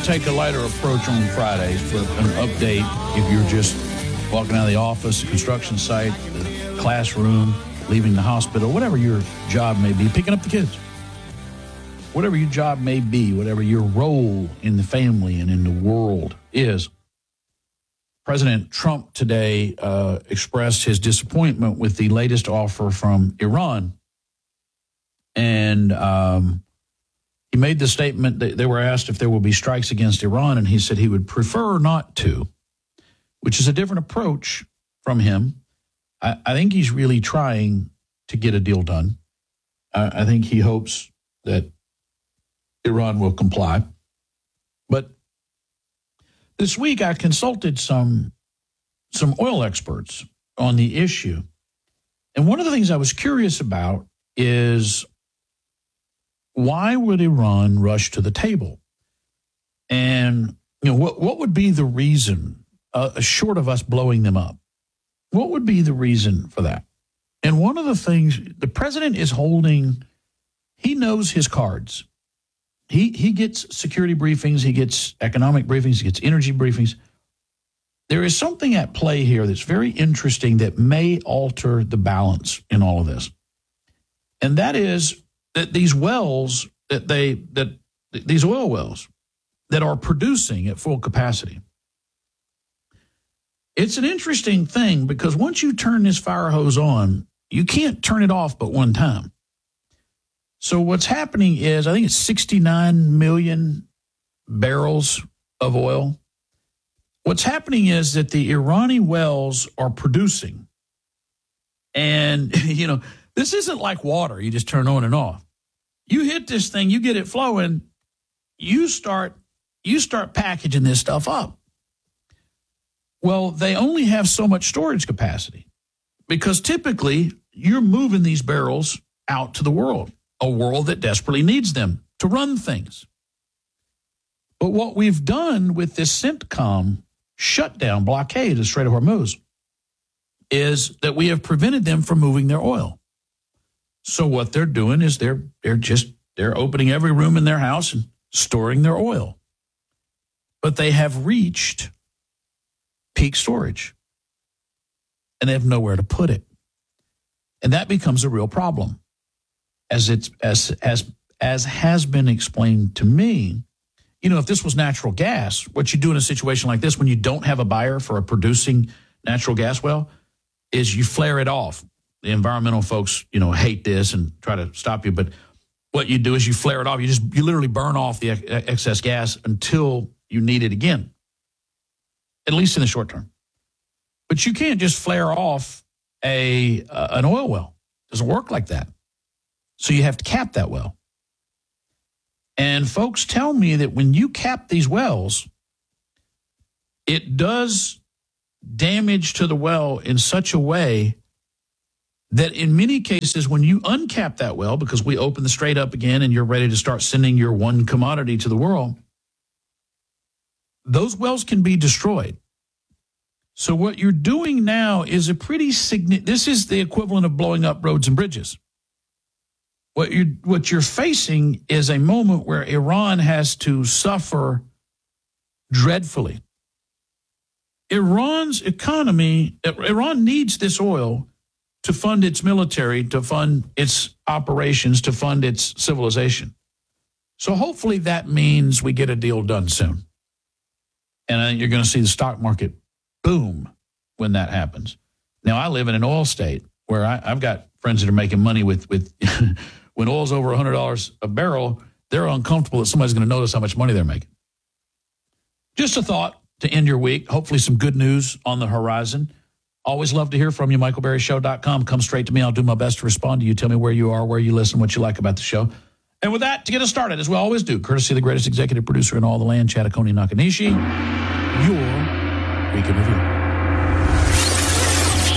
to take a lighter approach on Friday for an update. If you're just walking out of the office, the construction site, the classroom, leaving the hospital, whatever your job may be, picking up the kids. Whatever your job may be, whatever your role in the family and in the world is, President Trump today expressed his disappointment with the latest offer from Iran. And he made the statement that they were asked if there will be strikes against Iran, and he said he would prefer not to, which is a different approach from him. I think he's really trying to get a deal done. I think he hopes that Iran will comply. But this week I consulted some oil experts on the issue. And one of the things I was curious about is, why would Iran rush to the table? And what would be the reason, short of us blowing them up? What would be the reason for that? And one of the things the president is holding, he knows his cards. He gets security briefings, he gets economic briefings, he gets energy briefings. There is something at play here that's very interesting that may alter the balance in all of this. And that is that these wells, these oil wells that are producing at full capacity, it's an interesting thing because once you turn this fire hose on, you can't turn it off but one time. So what's happening is, I think it's 69 million barrels of oil. What's happening is that the Irani wells are producing. And, this isn't like water. You just turn on and off. You hit this thing, you get it flowing, you start packaging this stuff up. Well, they only have so much storage capacity because typically you're moving these barrels out to the world, a world that desperately needs them to run things. But what we've done with this CENTCOM shutdown blockade of the Strait of Hormuz is that we have prevented them from moving their oil. So what they're doing is they're opening every room in their house and storing their oil. But they have reached peak storage, and they have nowhere to put it. And that becomes a real problem. As has been explained to me, if this was natural gas, what you do in a situation like this when you don't have a buyer for a producing natural gas well is you flare it off. The environmental folks, hate this and try to stop you. But what you do is you flare it off. You literally burn off the excess gas until you need it again, at least in the short term. But you can't just flare off an oil well. It doesn't work like that. So you have to cap that well. And folks tell me that when you cap these wells, it does damage to the well in such a way that in many cases, when you uncap that well, because we open the strait up again and you're ready to start sending your one commodity to the world, those wells can be destroyed. So what you're doing now is this is the equivalent of blowing up roads and bridges. What you're facing is a moment where Iran has to suffer dreadfully. Iran's economy, Iran needs this oil to fund its military, to fund its operations, to fund its civilization. So hopefully that means we get a deal done soon. And you're going to see the stock market boom when that happens. Now, I live in an oil state where I've got friends that are making money with when oil's over $100 a barrel, they're uncomfortable that somebody's going to notice how much money they're making. Just a thought to end your week. Hopefully some good news on the horizon. Always love to hear from you, michaelberryshow.com. Come straight to me. I'll do my best to respond to you. Tell me where you are, where you listen, what you like about the show. And with that, to get us started, as we always do, courtesy of the greatest executive producer in all the land, Chattaconi Nakanishi, your Week in Review.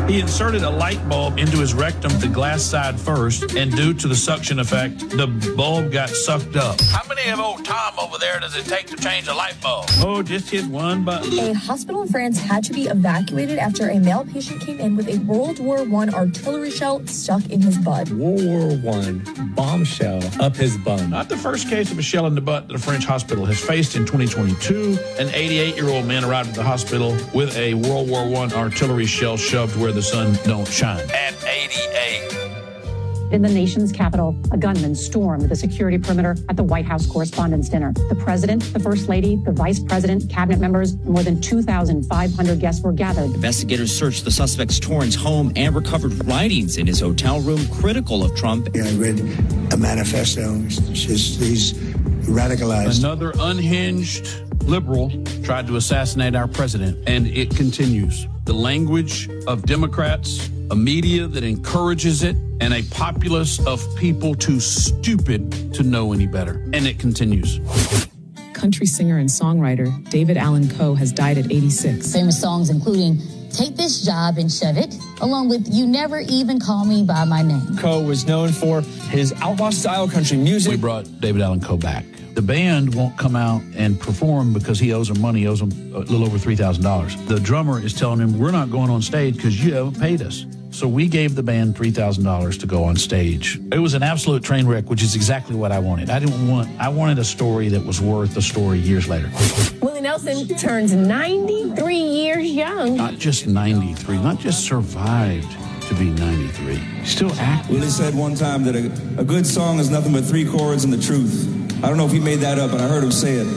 He inserted a light bulb into his rectum, the glass side first, and due to the suction effect, the bulb got sucked up. How many of old Tom over there does it take to change a light bulb? Oh, just hit one button. A hospital in France had to be evacuated after a male patient came in with a World War I artillery shell stuck in his butt. World War I bombshell up his bum. Not the first case of a shell in the butt that a French hospital has faced in 2022. An 88-year-old man arrived at the hospital with a World War I artillery shell shoved where the sun don't shine. At 88. In the nation's capital, a gunman stormed the security perimeter at the White House Correspondents' Dinner. The president, the first lady, the vice president, cabinet members, more than 2,500 guests were gathered. Investigators searched the suspect's Torrance home and recovered writings in his hotel room critical of Trump. I read a manifesto. He's radicalized. Another unhinged liberal tried to assassinate our president, and it continues. The language of Democrats, a media that encourages it, and a populace of people too stupid to know any better. And it continues. Country singer and songwriter David Allan Coe has died at 86. Famous songs including Take This Job and Shove It, along with You Never Even Call Me By My Name. Coe was known for his outlaw-style country music. We brought David Allan Coe back. The band won't come out and perform because he owes them money. He owes them a little over $3,000. The drummer is telling him, we're not going on stage because you haven't paid us. So we gave the band $3,000 to go on stage. It was an absolute train wreck, which is exactly what I wanted. I wanted a story that was worth a story years later. Willie Nelson turns 93 years young. Not just 93, not just survived to be 93. Still active. Willie said one time that a good song is nothing but 3 chords and the truth. I don't know if he made that up, but I heard him say it.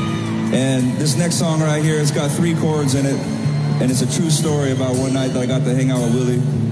And this next song right here, it's got 3 chords in it. And it's a true story about one night that I got to hang out with Willie.